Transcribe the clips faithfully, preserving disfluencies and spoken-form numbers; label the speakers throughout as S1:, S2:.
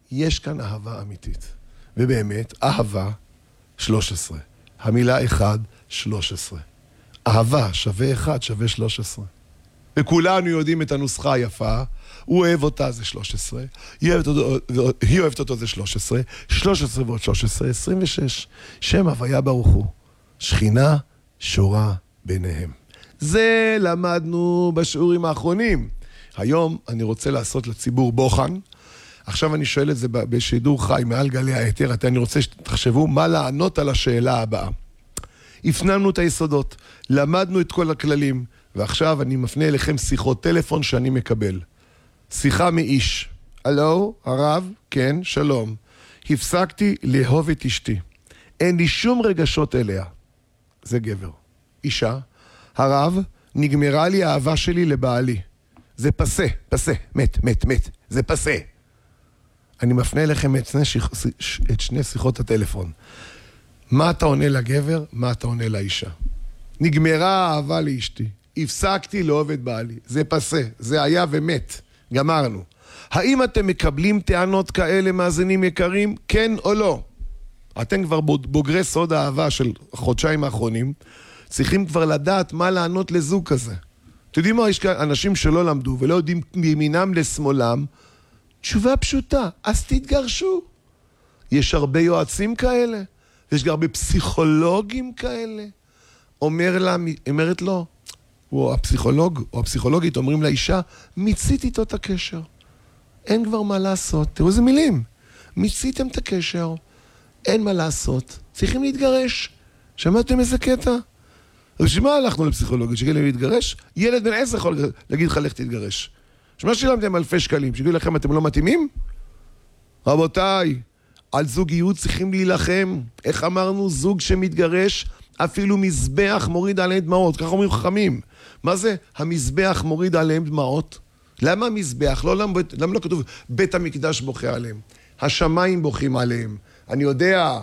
S1: יש כאן אהבה אמיתית. ובאמת, אהבה שלוש עשרה. המילה אחד, שלוש עשרה. אהבה שווה אחד, שווה שלוש עשרה. וכולנו יודעים את הנוסחה היפה, הוא אוהב אותה זה שלוש עשרה, היא אוהבת אותו, היא אוהבת אותו זה שלוש עשרה, שלוש עשרה ועוד שלוש עשרה, עשרים ושש. שם הוויה ברוך הוא. שכינה שורה ביניהם. זה למדנו בשיעורים האחרונים. היום אני רוצה לעשות לציבור בוחן. עכשיו אני שואל את זה בשידור חי מעל גלי היתר. אני רוצה שתחשבו מה לענות על השאלה הבאה. הפנמנו את היסודות, למדנו את כל הכללים, ועכשיו אני מפנה אליכם שיחות טלפון שאני מקבל. שיחה מאיש. הלו, הרב? כן, שלום. הפסקתי לאהוב את אשתי. אין לי שום רגשות אליה. זה גבר. אישה. הרב, נגמרה לי האהבה שלי לבעלי. זה פסה, פסה, מת, מת, מת. זה פסה. אני מפנה אליכם את שני, שיח... את שני שיחות הטלפון. מה אתה עונה לגבר? מה אתה עונה לאישה? נגמרה האהבה לאשתי. הפסקתי לאהוב את בעלי. זה פסה, זה היה ומת. גמרנו. האם אתם מקבלים טענות כאלה מאזינים יקרים? כן או לא? אתם כבר בוגרי סוד האהבה של החודשיים האחרונים, צריכים כבר לדעת מה לענות לזוג כזה. אתם יודעים מה? יש אנשים שלא למדו ולא יודעים מימינם לשמאלם, תשובה פשוטה, אז תתגרשו. יש הרבה יועצים כאלה, יש גם הרבה פסיכולוגים כאלה. אומר לה, אומרת לו, או הפסיכולוג או הפסיכולוגית אומרים לאישה, מיצית איתו את הקשר. אין כבר מה לעשות. תראו איזה מילים. מיציתם את הקשר, אין מה לעשות. צריכים להתגרש. שמעתם איזה קטע? ושמה הלכנו לפסיכולוגית? שגיל להם להתגרש? ילד בן עשר יכול להגיד לך, לך תתגרש. שמה שילמתם אלפי שקלים? שגיל לכם, אתם לא מתאימים? רבותיי, על זוגיות צריכים להילחם. איך אמרנו? זוג שמתגרש, אפילו מזבח מוריד עליהם דמעות. ככה אומרים חכמים. מה זה? המזבח מוריד עליהם דמעות. למה מזבח? לא, למה, למה לא כתוב בית המקדש בוכה עליהם? השמיים בוכים עליהם. אני יודע,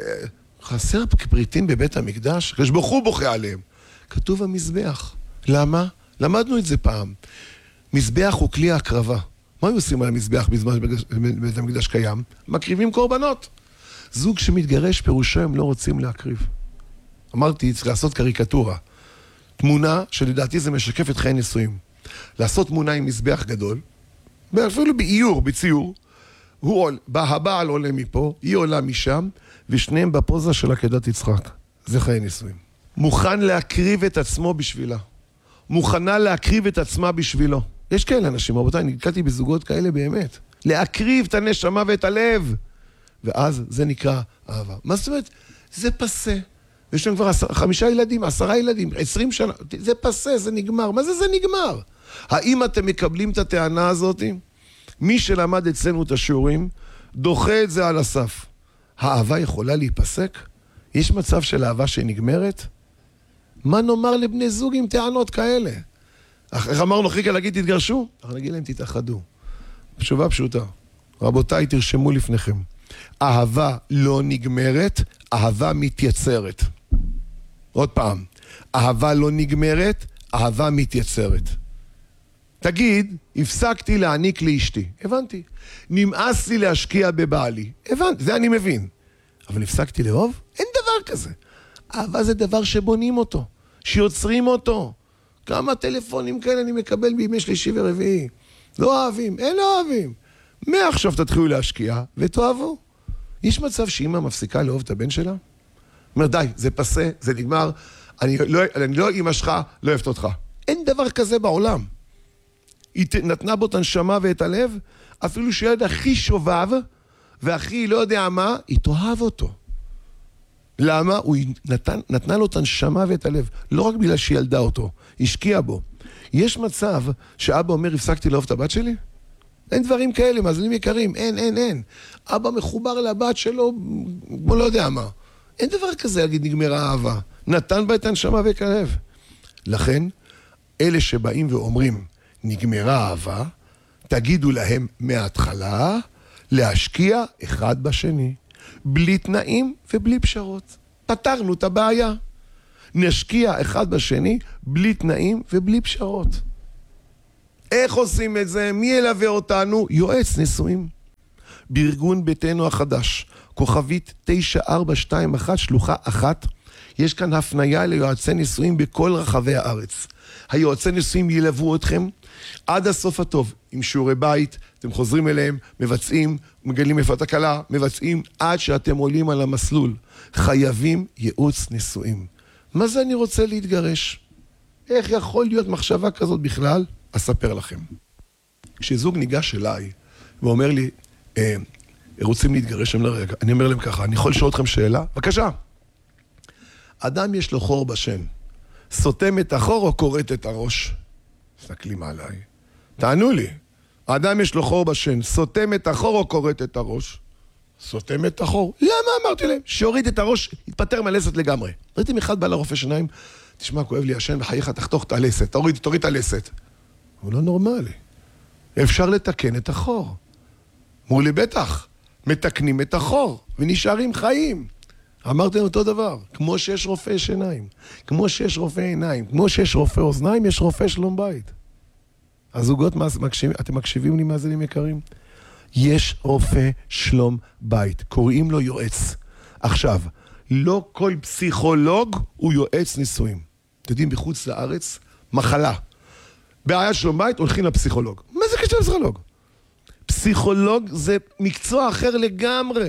S1: חסר פריטים בבית המקדש? כשבוכו בוכה עליהם. כתוב המזבח. למה? למדנו את זה פעם. מזבח הוא כלי ההקרבה. מה הם עושים על המזבח בזמן שבית המקדש קיים? מקריבים קורבנות. זוג שמתגרש פירושו הם לא רוצים להקריב. אמרתי, צריך לעשות קריקטורה. תמונה שלדעתי זה משקף את חיי נישואים. לעשות תמונה עם מזבח גדול, אפילו באיור, בציור, הוא, הבעל עולה מפה, היא עולה משם, ושניהם בפוזה של עקדת יצחק. זה חיי נישואים. מוכן להקריב את עצמו בשבילה. מוכנה להקריב את עצמה בשבילו. יש כאלה אנשים, רבותיי, נתקלתי בזוגות כאלה באמת. להקריב את הנשמה ואת הלב. ואז זה נקרא אהבה. מה זאת אומרת? זה פסה. יש לנו כבר עשר, חמישה ילדים, עשרה ילדים, עשרים שנה. זה פסה, זה נגמר. מה זה זה נגמר? האם אתם מקבלים את הטענה הזאת? מי שלמד אצלנו את השיעורים, דוחה את זה על הסף. האהבה יכולה להיפסק? יש מצב של אהבה שנגמרת? מה נאמר לבני זוג עם טענות כאלה? איך אמרנו, חיכה להגיד תתגרשו? אנחנו נגיד להם תתאחדו. תשובה פשוטה. רבותיי, תרשמו לפניכם. אהבה לא נגמרת, אהבה מתייצרת. עוד פעם, אהבה לא נגמרת, אהבה מתייצרת. תגיד, הפסקתי להעניק לאשתי. הבנתי. נמאס לי להשקיע בבעלי. הבנתי, זה אני מבין. אבל הפסקתי לאהוב? אין דבר כזה. אהבה זה דבר שבונים אותו, שיוצרים אותו. כמה טלפונים כאלה אני מקבל בימי שלישי ורביעי. לא אוהבים, אין לא אוהבים. מעכשיו תתחילו להשקיע ותאהבו. יש מצב שאמא מפסיקה לאהוב את הבן שלה? אומר, די, זה פסה, זה נגמר, אני לא, אני לא אמא שלך, לא אוהבת אותך. אין דבר כזה בעולם. היא נתנה בו את הנשמה ואת הלב, אפילו שילד הכי שובב, והכי לא יודע מה, היא תאהב אותו. למה? הוא נתן, נתנה לו את הנשמה ואת הלב, לא רק בגלל שהיא ילדה אותו, השקיעה בו. יש מצב שאבא אומר, הפסקתי לאהוב את הבת שלי? אין דברים כאלה, מאזינים יקרים, אין, אין, אין. אבא מחובר לבת שלו, בוא לא יודע מה. אין דבר כזה, להגיד, נגמרה אהבה. נתן בה את הנשמה ואת הלב. לכן, אלה שבאים ואומרים, נגמרה אהבה, תגידו להם מההתחלה, להשקיע אחד בשני. בלי תנאים ובלי פשרות. פתרנו את הבעיה. נשקיע אחד בשני, בלי תנאים ובלי פשרות. איך עושים את זה? מי ילווה אותנו? יועץ נישואים. בארגון ביתנו החדש, כוכבית תשע ארבע שתיים אחת, שלוחה אחת, יש כאן הפניה ליועצי נישואים בכל רחבי הארץ. היועצי נישואים ילוו אתכם עד הסוף הטוב, עם שיעורי בית, אתם חוזרים אליהם, מבצעים, מגלים איפה התקלה, מבצעים, עד שאתם עולים על המסלול. חייבים ייעוץ נישואים. מה זה אני רוצה להתגרש? איך יכול להיות מחשבה כזאת בכלל? אספר לכם. כשזוג ניגש אליי ואומר לי, אה, רוצים להתגרש, אני אומר להם ככה, אני יכול לשאול אתכם שאלה? בבקשה. אדם יש לו חור בשן, סותם את החור או קורט את הראש? מסתכלים עליי. תענו לי, האדם יש לו חור בשן, סותם את החור או קורט את הראש? סותם את החור. למה? אמרתי להם, שיוריד את הראש, יתפטר מהלסת לגמרי. ראיתם אחד בא לרופא שיניים, תשמע, כואב לי השן, בחייך, תחתוך את הלסת, תוריד, תוריד את הלסת. הוא לא נורמלי. אפשר לתקן את החור. אמרו לי, בטח, מתקנים את החור, ונשארים חיים. אמרתם אותו דבר, כמו שיש רופא שיניים, כמו שיש רופא עיניים, כמו שיש רופא אוזניים, יש רופא שלום בית. הזוגות, אתם מקשיבים לי מאזינים יקרים? יש רופא שלום בית, קוראים לו יועץ. עכשיו, לא כל פסיכולוג הוא יועץ נישואים. אתם יודעים, בחוץ לארץ, מחלה. בעיית שלום בית הולכים לפסיכולוג. מה זה קשור לפסיכולוג? פסיכולוג זה מקצוע אחר לגמרי.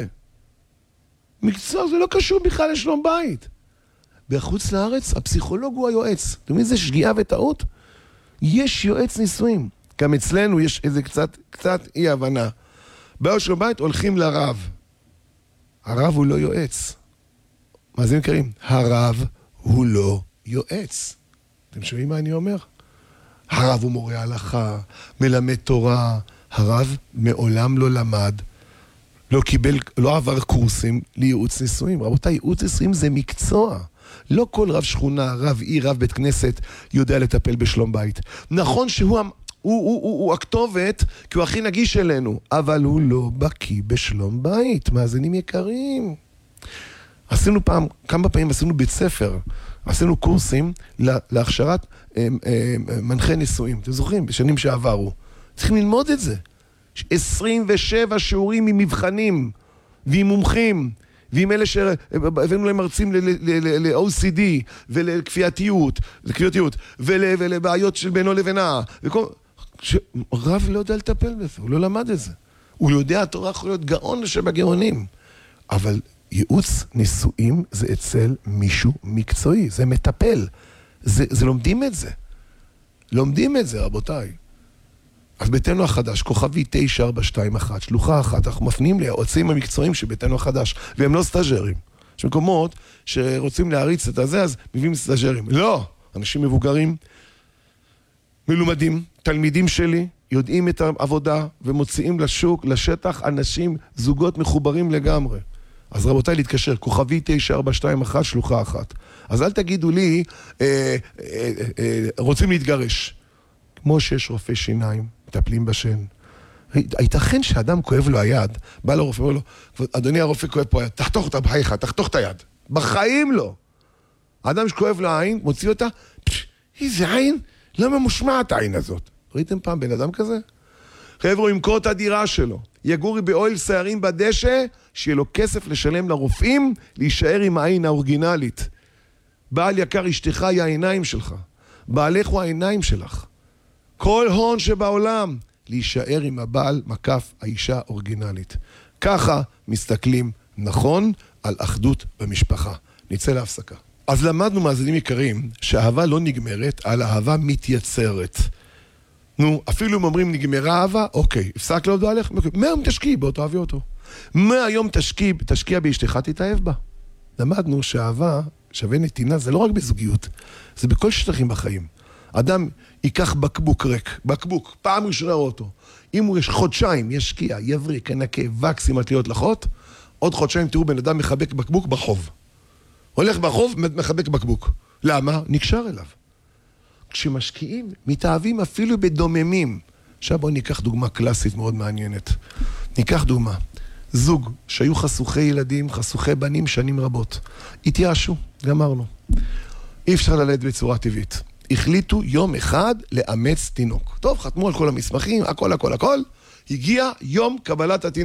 S1: מקצוע זה לא קשור בכלל לשלום בית. בחוץ לארץ, הפסיכולוג הוא היועץ. אתם יודעים, זה שגיאה וטעות? יש יועץ נישואים. גם אצלנו יש איזה קצת, קצת אי הבנה. בעיות שלום בית הולכים לרב. הרב הוא לא יועץ. מה זה מכירים? הרב הוא לא יועץ. אתם שומעים מה אני אומר? הרב הוא מורה הלכה, מלמד תורה. הרב מעולם לא למד, לא קיבל, לא עבר קורסים לייעוץ נישואים. רבותיי, ייעוץ נישואים זה מקצוע. לא כל רב שכונה, רב עיר, רב בית כנסת יודע לטפל בשלום בית. נכון שהוא הוא, הוא, הוא, הוא הכתובת, כי הוא הכי נגיש אלינו, אבל הוא לא בקיא בשלום בית. מאזינים יקרים. עשינו פעם, כמה פעמים עשינו בית ספר, עשינו קורסים להכשרת אה, אה, מנחה נישואים. אתם זוכרים? בשנים שעברו. צריכים ללמוד את זה. עשרים ושבע שיעורים עם מבחנים, ועם מומחים, ועם אלה שהבאנו להם מרצים ל-או סי די, ולכפייתיות, לכפייתיות, ולבעיות של בינו לבינה. רב לא יודע לטפל בזה, הוא לא למד את זה. הוא יודע, התורה יכול להיות גאון שבגאונים. אבל ייעוץ נישואים זה אצל מישהו מקצועי, זה מטפל. זה, זה לומדים את זה. לומדים את זה, רבותיי. אז ביתנו החדש, כוכבי תשע ארבע שתיים אחת, שלוחה אחת, אנחנו מפנים ליועצים המקצועיים של ביתנו החדש, והם לא סטאז'רים. יש מקומות שרוצים להריץ את הזה, אז מביאים סטאז'רים. לא! אנשים מבוגרים, מלומדים, תלמידים שלי, יודעים את העבודה, ומוציאים לשוק, לשטח, אנשים, זוגות מחוברים לגמרי. אז רבותיי, להתקשר, כוכבי תשע ארבע שתיים אחת, שלוחה אחת. אז אל תגידו לי, אה, אה, אה, אה, רוצים להתגרש. כמו שיש רופא שיניים, מטפלים בשן. הייתכן שאדם כואב לו היד, בא לרופא, אומר לו, אדוני הרופא כואב פה היד, תחתוך אותה בחייך, תחתוך את היד. בחיים לא. האדם שכואב לו העין, מוציא אותה, איזה עין? למה מושמעת העין הזאת? ראיתם פעם בן אדם כזה? חבר'ה, ימכור את הדירה שלו, יגורי באוהל שערים בדשא, שיהיה לו כסף לשלם לרופאים, להישאר עם העין האורגינלית. בעל יקר, אשתך היא העיניים שלך. בעלך הוא העיניים שלך. כל הון שבעולם, להישאר עם הבעל מקף האישה אורגינלית. ככה מסתכלים נכון על אחדות במשפחה. נצא להפסקה. אז למדנו מאזינים יקרים שהאהבה לא נגמרת, על אהבה מתייצרת. נו, אפילו אם אומרים נגמרה אהבה, אוקיי, הפסק לעוד בעלך, מהיום תשקיעי בו, תאהבי אותו. מהיום תשקיע, תשקיע באשתך, תתאהב בה. למדנו שאהבה שווה נתינה, זה לא רק בזוגיות, זה בכל שטחים בחיים. אדם ייקח בקבוק ריק, בקבוק, פעם ראשונה אותו. אם הוא יש חודשיים, ישקיע, יבריק, ינקה, וקס עם עטיות לחות, עוד חודשיים תראו בן אדם מחבק בקבוק בחוב. הולך בחוב, מחבק בקבוק. למה? נקשר אליו. כשמשקיעים, מתאהבים אפילו בדוממים. עכשיו בואו ניקח דוגמה קלאסית מאוד מעניינת. ניקח דוגמה. זוג שהיו חסוכי ילדים, חסוכי בנים שנים רבות. התייאשו, גמרנו. אי אפשר ללדת בצורה טבעית. החליטו יום אחד לאמץ תינוק. טוב, חתמו על כל המסמכים, הכל, הכל, הכל. הגיע יום קבלת התינוק.